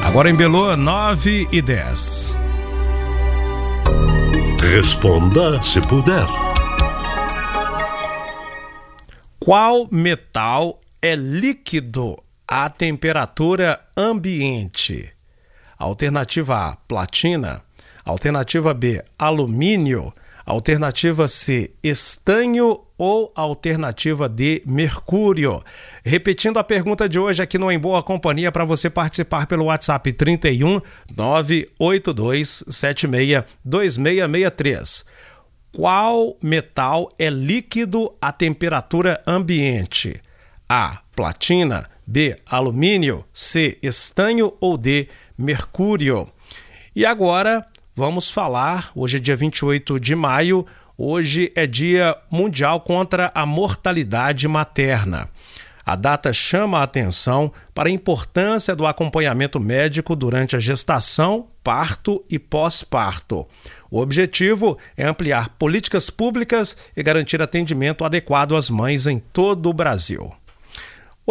Agora em Belo, 9h10. Responda se puder. Qual metal é líquido à temperatura ambiente? Alternativa A, platina. Alternativa B, alumínio. Alternativa C, estanho ou alternativa D, mercúrio? Repetindo a pergunta de hoje aqui no Em Boa Companhia para você participar pelo WhatsApp 31 982 76 2663. Qual metal é líquido à temperatura ambiente? A, platina. B, alumínio. C, estanho ou D, mercúrio? E agora vamos falar, hoje é dia 28 de maio, hoje é Dia Mundial contra a Mortalidade Materna. A data chama a atenção para a importância do acompanhamento médico durante a gestação, parto e pós-parto. O objetivo é ampliar políticas públicas e garantir atendimento adequado às mães em todo o Brasil.